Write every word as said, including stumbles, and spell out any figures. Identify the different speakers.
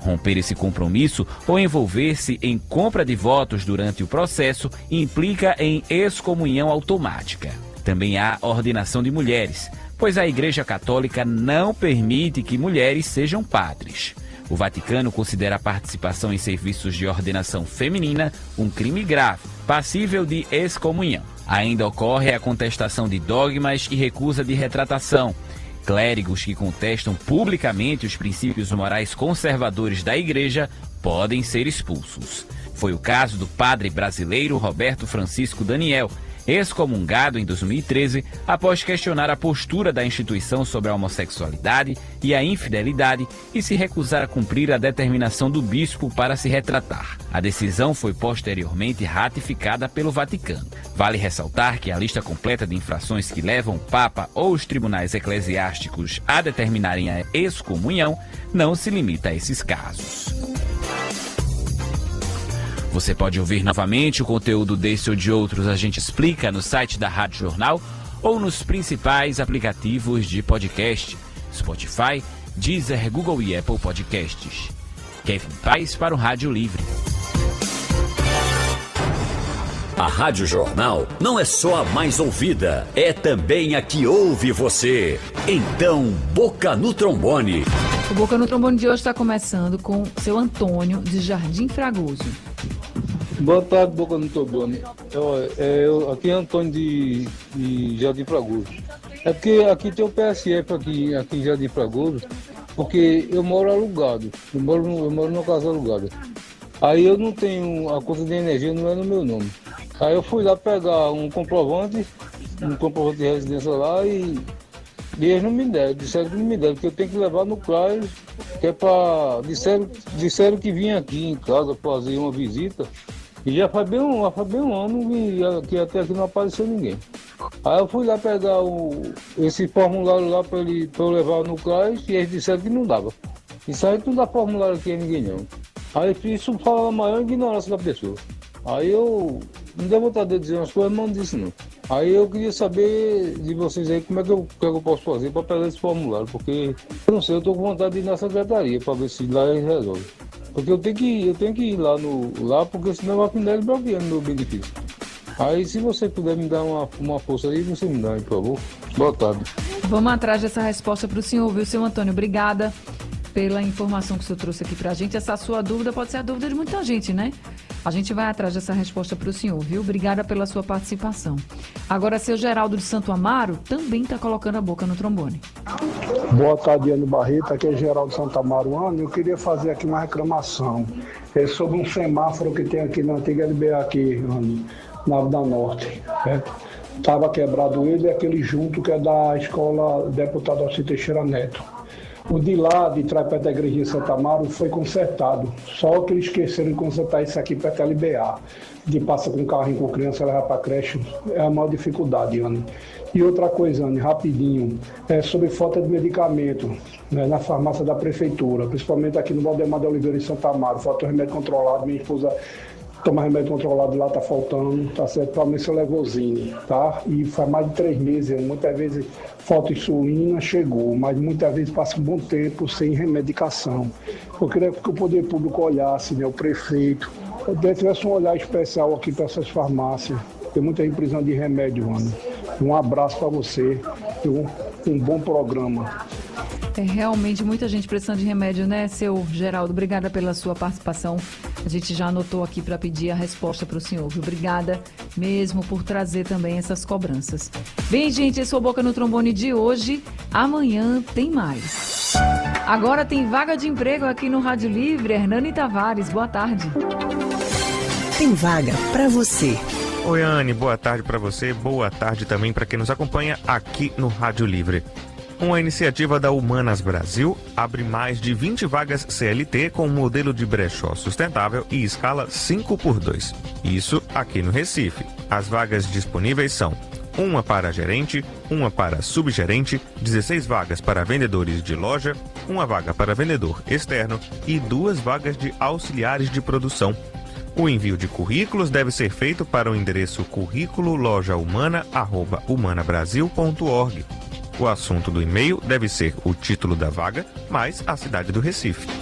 Speaker 1: Romper esse compromisso ou envolver-se em compra de votos durante o processo implica em excomunhão automática. Também há ordenação de mulheres, pois a Igreja Católica não permite que mulheres sejam padres. O Vaticano considera a participação em serviços de ordenação feminina um crime grave, passível de excomunhão. Ainda ocorre a contestação de dogmas e recusa de retratação. Clérigos que contestam publicamente os princípios morais conservadores da Igreja podem ser expulsos. Foi o caso do padre brasileiro Roberto Francisco Daniel, excomungado em dois mil e treze após questionar a postura da instituição sobre a homossexualidade e a infidelidade e se recusar a cumprir a determinação do bispo para se retratar. A decisão foi posteriormente ratificada pelo Vaticano. Vale ressaltar que a lista completa de infrações que levam o Papa ou os tribunais eclesiásticos a determinarem a excomunhão não se limita a esses casos. Você pode ouvir novamente o conteúdo desse ou de outros A Gente Explica no site da Rádio Jornal ou nos principais aplicativos de podcast, Spotify, Deezer, Google e Apple Podcasts. Kevin Paz para o Rádio Livre.
Speaker 2: A Rádio Jornal não é só a mais ouvida, é também a que ouve você. Então, Boca no Trombone.
Speaker 3: O Boca no Trombone de hoje está começando com seu Antônio, de Jardim Fragoso.
Speaker 4: Boa tarde, Boca no Trombone. Eu, eu, aqui é Antônio de, de Jardim Fragoso. É porque aqui tem o P S F aqui, aqui em Jardim Fragoso, porque eu moro alugado, eu moro, eu moro numa casa alugada. Aí eu não tenho, a conta de energia não é no meu nome. Aí eu fui lá pegar um comprovante, um comprovante de residência lá e, e eles não me deram, disseram que não me deram, porque eu tenho que levar no CRAS, que é para. Disseram, disseram que vinha aqui em casa fazer uma visita, e já faz bem um, já faz bem um ano que, que até aqui não apareceu ninguém. Aí eu fui lá pegar o, esse formulário lá para eu levar no CRAS e eles disseram que não dava. Isso aí não dá formulário aqui a ninguém não. Aí isso fala a maior ignorância da pessoa. Aí eu não deu vontade de dizer umas coisas, mas não disse não. Aí eu queria saber de vocês aí como é que eu, que eu posso fazer para pegar esse formulário, porque eu não sei, eu estou com vontade de ir na secretaria para ver se lá eles resolvem. Porque eu tenho que ir, eu tenho que ir lá, no, lá porque senão vai ficar bloqueando meu benefício. Aí se você puder me dar uma, uma força aí, você me dá aí, por favor. Boa tarde.
Speaker 3: Vamos atrás dessa resposta para o senhor, viu, seu Antônio? Obrigada pela informação que o senhor trouxe aqui para a gente. Essa sua dúvida pode ser a dúvida de muita gente, né? A gente vai atrás dessa resposta para o senhor, viu? Obrigada pela sua participação. Agora, seu Geraldo de Santo Amaro também está colocando a boca no trombone.
Speaker 5: Boa tarde, Ana Barreto. Aqui é Geraldo de Santo Amaro. Ana, eu queria fazer aqui uma reclamação. É sobre um semáforo que tem aqui na antiga L B A, aqui, Ana, na Ave da Norte. Estava quebrado ele e aquele junto que é da escola Deputado Alcir Teixeira Neto. O de lá, de trás perto da igrejinha Santa Amaro, foi consertado. Só que eles esqueceram de consertar isso aqui perto da L B A. De passa com carrinho com criança, levar para a creche, é a maior dificuldade, Anne. E outra coisa, Anne, rapidinho, é sobre falta de medicamento, né, na farmácia da prefeitura, principalmente aqui no Valdemar de Oliveira, em Santa Amaro. Falta remédio controlado, minha esposa toma remédio controlado lá, tá faltando, tá certo? Principalmente o Levozine, tá? E faz mais de três meses, muitas vezes falta insulina, chegou, mas muitas vezes passa um bom tempo sem remedicação. Eu queria que o poder público olhasse, né, o prefeito, tivesse um olhar especial aqui para essas farmácias. Tem muita gente precisando de remédio, mano. Um abraço para você e um, um bom programa.
Speaker 3: É realmente muita gente precisando de remédio, né, seu Geraldo? Obrigada pela sua participação. A gente já anotou aqui para pedir a resposta para o senhor, viu? Obrigada mesmo por trazer também essas cobranças. Bem, gente, esse é o Boca no Trombone de hoje. Amanhã tem mais. Agora tem vaga de emprego aqui no Rádio Livre. Hernani Tavares, boa tarde.
Speaker 6: Tem vaga para você.
Speaker 7: Oi, Anne, boa tarde para você. Boa tarde também para quem nos acompanha aqui no Rádio Livre. Uma iniciativa da Humanas Brasil abre mais de vinte vagas C L T com um modelo de brechó sustentável e escala cinco por dois. Isso aqui no Recife. As vagas disponíveis são uma para gerente, uma para subgerente, dezesseis vagas para vendedores de loja, uma vaga para vendedor externo e duas vagas de auxiliares de produção. O envio de currículos deve ser feito para o endereço currículo loja humana arroba humana brasil ponto org. O assunto do e-mail deve ser o título da vaga, mais a cidade do Recife.